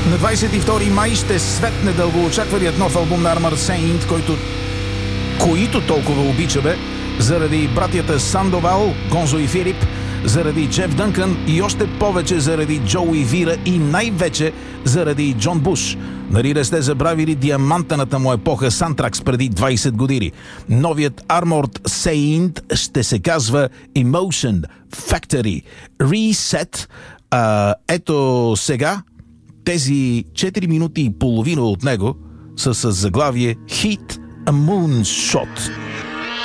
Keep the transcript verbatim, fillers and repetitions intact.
На двадесет и втори май ще светне дългоочакваният нов албум на Armored Saint, който които толкова обичаме, заради братята Сандовал, Гонзо и Филип, заради Джеф Дънкън и още повече заради Джоуи Вира и най-вече заради Джон Буш. Нали не сте забравили диамантената му епоха Сантракс преди двадесет години. Новият Armored Saint ще се казва Emotion Factory Reset. А, ето сега тези четири минути и половина от него са с заглавие Hit a Moonshot.